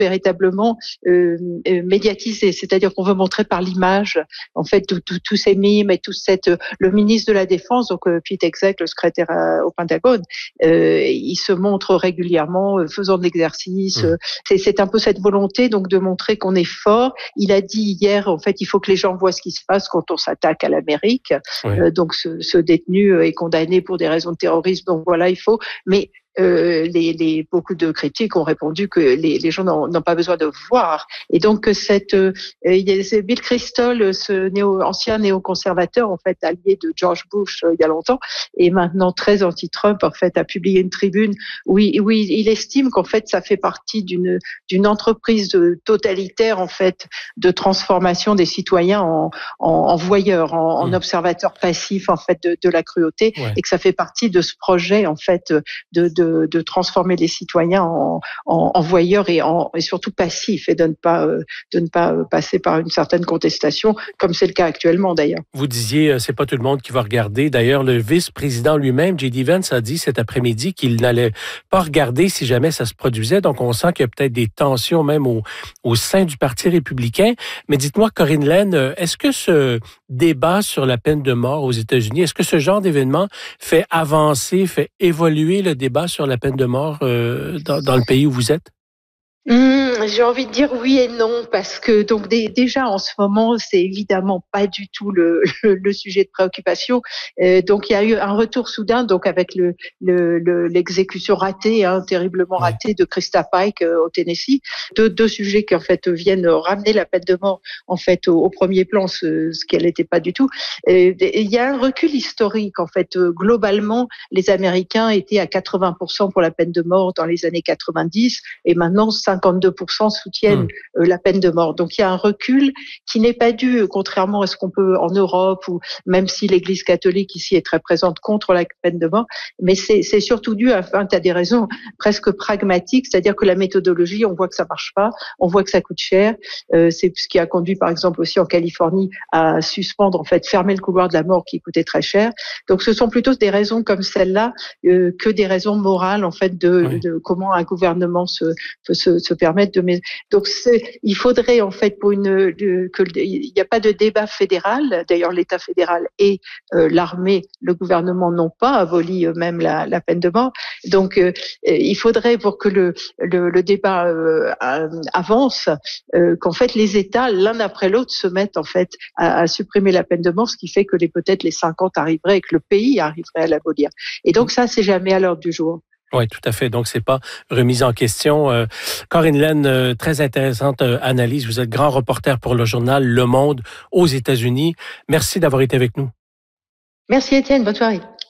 véritablement médiatisé, c'est-à-dire qu'on veut montrer par l'image, en fait, tous ces mimes et le ministre de la Défense, donc Pete Hegseth, le secrétaire au Pentagone, il se montre régulièrement faisant de l'exercice. C'est un peu cette volonté donc de montrer qu'on est fort. Il a dit hier, en fait, il faut que les gens voient ce qui se passe quand on s'attaque à l'Amérique. Oui. Donc ce détenu est condamné pour des raisons de terrorisme. Donc voilà, il faut. Mais beaucoup de critiques ont répondu que les gens n'ont pas besoin de voir. Et donc il y a Bill Kristol, ancien néoconservateur, en fait, allié de George Bush il y a longtemps, et maintenant très anti-Trump, en fait, a publié une tribune où il estime qu'en fait ça fait partie d'une entreprise totalitaire, en fait, de transformation des citoyens en voyeurs, en observateurs passifs, en fait, de la cruauté, et que ça fait partie de ce projet, en fait, de transformer les citoyens en voyeurs et surtout passifs, et de ne pas passer par une certaine contestation, comme c'est le cas actuellement d'ailleurs. Vous disiez, c'est pas tout le monde qui va regarder. D'ailleurs, le vice-président lui-même, J.D. Vance, a dit cet après-midi qu'il n'allait pas regarder si jamais ça se produisait. Donc, on sent qu'il y a peut-être des tensions même au sein du Parti républicain. Mais dites-moi, Corinne Lehn, est-ce que ce débat sur la peine de mort aux États-Unis, est-ce que ce genre d'événement fait avancer, fait évoluer le débat sur la peine de mort dans le pays où vous êtes? J'ai envie de dire oui et non, parce que donc déjà en ce moment c'est évidemment pas du tout le sujet de préoccupation. Donc il y a eu un retour soudain, donc avec l'exécution ratée, terriblement ratée, de Krista Pike au Tennessee. Deux sujets qui en fait viennent ramener la peine de mort en fait au premier plan, ce qu'elle n'était pas du tout. Il y a un recul historique, en fait. Globalement, les Américains étaient à 80% pour la peine de mort dans les années 90, et maintenant 52% soutiennent la peine de mort. Donc il y a un recul qui n'est pas dû, contrairement à ce qu'on peut en Europe, ou même si l'Église catholique ici est très présente contre la peine de mort, mais c'est surtout dû à des raisons presque pragmatiques, c'est-à-dire que la méthodologie, on voit que ça marche pas, on voit que ça coûte cher. C'est ce qui a conduit par exemple aussi en Californie à suspendre, en fait, fermer le couloir de la mort qui coûtait très cher. Donc ce sont plutôt des raisons comme celle-là que des raisons morales, en fait, de comment un gouvernement se permettre de. Donc il faudrait, en fait, il n'y a pas de débat fédéral. D'ailleurs, l'État fédéral et l'armée, le gouvernement n'ont pas aboli même la peine de mort. Donc il faudrait, pour que le débat avance, qu'en fait les États, l'un après l'autre, se mettent en fait à supprimer la peine de mort, ce qui fait que peut-être les 50 arriveraient et que le pays arriverait à l'abolir. Et donc ça, c'est jamais à l'ordre du jour. Oui, tout à fait. Donc, c'est pas remis en question. Corinne Lehn, très intéressante analyse. Vous êtes grand reporter pour le journal Le Monde aux États-Unis. Merci d'avoir été avec nous. Merci Étienne, bonne soirée.